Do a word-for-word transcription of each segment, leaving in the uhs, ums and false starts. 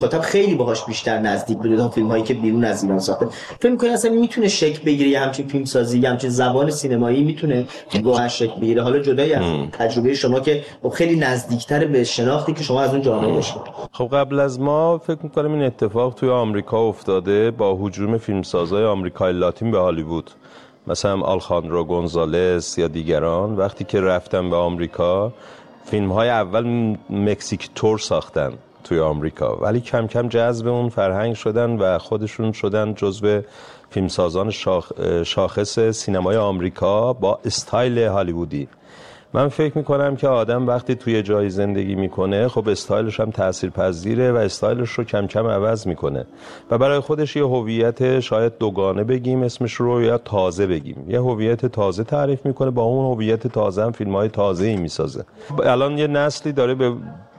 مخاطب خیلی باهاش بیشتر نزدیک بوده تا فیلم‌هایی که بیرون از ایران ساخته. فکر می‌کنی اصلا میتونه شکل بگیره یه همچین فیلم سازی، یه همچین زبان سینمایی میتونه واقعا شکل بگیره؟ حالا جدای از تجربه شما که خیلی نزدیک‌تر به شناختی که شما از اون جامعه داشتید. خب قبل از ما فکر می‌کنم این اتفاق توی آمریکا افتاده با هجوم فیلمسازهای آمریکای لاتین به هالیوود، مثلا آلخاندرو گونزالس یا دیگران. وقتی که رفتن به آمریکا فیلم‌های اول مکزیک تور ساختن توی آمریکا، ولی کم کم جذب اون فرهنگ شدن و خودشون شدن جزو فیلمسازان شاخ... شاخص سینمای آمریکا با استایل هالیوودی. من فکر میکنم که آدم وقتی توی جایی زندگی میکنه خب استایلش هم تاثیرپذیره و استایلش رو کم کم عوض میکنه و برای خودش یه هویت شاید دوگانه بگیم اسمش رو یا تازه بگیم، یه هویت تازه تعریف میکنه، با اون هویت تازه هم فیلم‌های تازه‌ای میسازه. الان یه نسلی داره به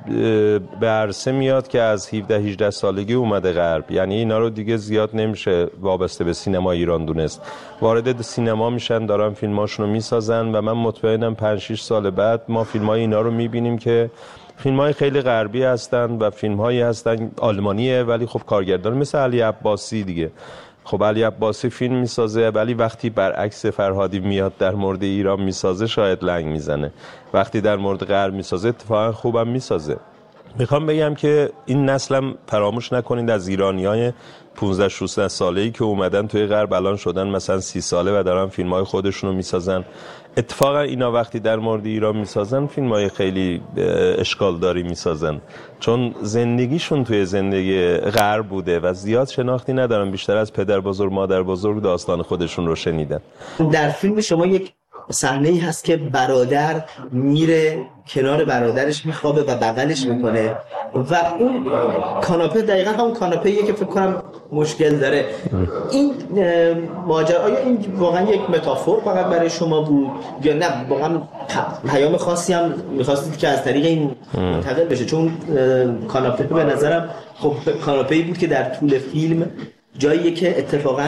به عرصه میاد که از هفده هجده سالگی اومده غرب، یعنی اینا رو دیگه زیاد نمیشه وابسته به سینما ایران دونست. وارد سینما میشن، دارن فیلماشون رو میسازن و من مطمئنم پنج شش سال بعد ما فیلمای اینا رو میبینیم که فیلم‌های خیلی غربی هستن و فیلم‌هایی هستن آلمانیه ولی خب کارگردان مثل علی عباسی دیگه. خب علی عباسی فیلم میسازه ولی وقتی برعکس فرهادی میاد در مورد ایران میسازه شاید لنگ میزنه، وقتی در مورد غرب میسازه اتفاقا خوبم میسازه. میخوام بگم که این نسلم فراموش نکنید از ایرانیای پانزده شانزده ساله‌ای که اومدن توی غرب الان شدن مثلا سی ساله و دارن فیلم‌های خودشونو میسازن. اتفاقا اینا وقتی در مورد ایران میسازن فیلم‌های خیلی اشکال داری میسازن، چون زندگیشون توی زندگی غرب بوده و زیاد شناختی ندارن، بیشتر از پدر بزرگ مادر بزرگ داستان خودشون رو شنیدن. در فیلم شما یک صحنه‌ای هست که برادر میره کنار برادرش میخوابه و بغلش میکنه و اون کاناپه دقیقا همون کاناپه‌ایه که فکر کنم مشکل داره. این ماجرا آیا این واقعا یک متافور فقط برای شما بود یا نه واقعا پیام خاصی هم میخواستید که از طریق این منتقل بشه؟ چون کاناپه به نظرم خب کاناپه‌ای بود که در طول فیلم جاییه که اتفاقا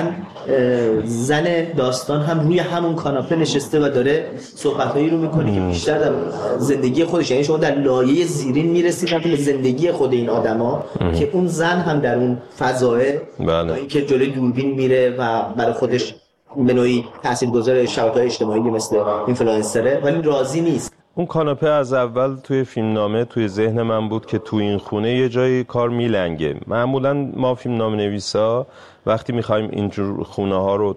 زن داستان هم روی همون کاناپه نشسته و داره صحبتایی رو میکنه که بیشتر در زندگی خودش، یعنی شما در لایه زیرین میرسید به زندگی خود این آدما که اون زن هم در اون فضایه بله. که جلوی دوربین میره و برای خودش به نوعی تاثیرگذار شبکه‌های اجتماعی مثل اینفلوئنسره ولی راضی نیست. اون کاناپه از اول توی فیلمنامه توی ذهن من بود که توی این خونه یه جای کار میلنگه. معمولا ما فیلمنامه نویسا وقتی میخوایم اینجور خونه ها رو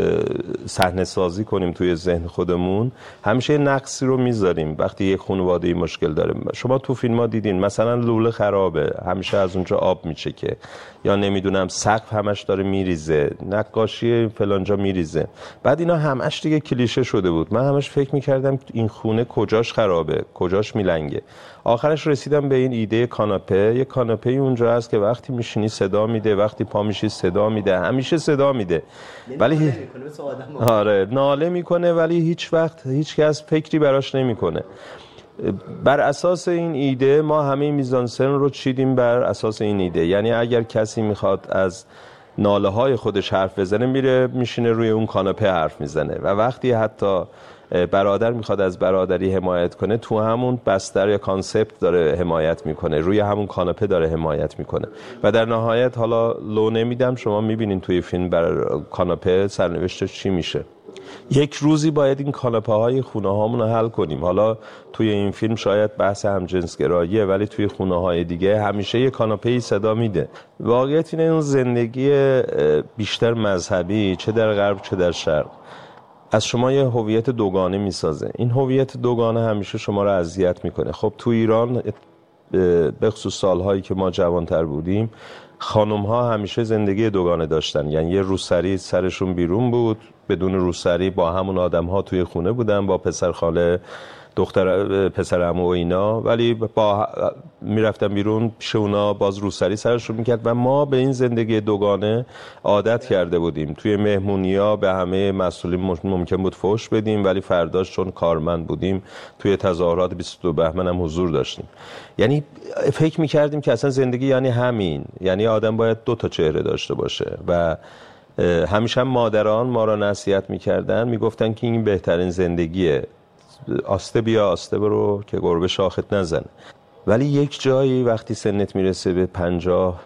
صحنه سازی کنیم توی ذهن خودمون همیشه نقصی رو میذاریم. وقتی یک خانواده مشکل داره، شما تو فیلم ها دیدین مثلا لوله خرابه همیشه از اونجا آب میچکه، یا نمیدونم سقف همش داره میریزه، نقاشی فلانجا میریزه، بعد اینا همش دیگه کلیشه شده بود. من همش فکر میکردم این خونه کجاش خرابه، کجاش میلنگه. آخرش رسیدم به این ایده کاناپه. یه کاناپه اونجا هست که وقتی میشینی صدا میده، وقتی پا میشی صدا میده، همیشه صدا میده، ولی آره ناله میکنه ولی هیچ وقت هیچ کس فکری براش نمیکنه. بر اساس این ایده ما همه میزانسن رو چیدیم بر اساس این ایده. یعنی اگر کسی میخواد از ناله های خودش حرف بزنه میره میشینه روی اون کاناپه حرف میزنه و وقتی حتی برادر میخواد از برادری حمایت کنه تو همون بستر یا کانسپت داره حمایت میکنه، روی همون کاناپه داره حمایت میکنه و در نهایت حالا لو نمیدم، شما میبینین توی فیلم بر کاناپه سرنوشتش چی میشه. یک روزی باید این کاناپه های خونه هامون رو حل کنیم. حالا توی این فیلم شاید بحث همجنسگراییه ولی توی خونه های دیگه همیشه یک کاناپه صدا میده. واقعیت اینه اون زندگی بیشتر مذهبی چه در غرب چه در شرق از شما یه هویت دوگانه میسازه. این هویت دوگانه همیشه شما رو اذیت میکنه. خب تو ایران به خصوص سالهایی که ما جوانتر بودیم خانم ها همیشه زندگی دوگانه داشتن، یعنی یه روسری سرشون بیرون بود، بدون روسری با همون آدم ها توی خونه بودن، با پسر خاله دختر پسر عمو و اینا، ولی با میرفتن بیرون پیش اونا باز روسری سرشون میکرد و ما به این زندگی دوگانه عادت کرده بودیم. توی مهمونی‌ها به همه مسئولین ممکن بود فحش بدیم ولی فرداش چون کارمند بودیم توی تظاهرات بیست و دو بهمن هم حضور داشتیم. یعنی فکر میکردیم که اصلا زندگی یعنی همین، یعنی آدم باید دو تا چهره داشته باشه و همیشه هم مادران ما را نصیحت میکردن، میگفتن که این بهترین زندگیه، آسته بیا آسته برو که گربه شاخت نزنه. ولی یک جایی وقتی سنت میرسه به پنجاه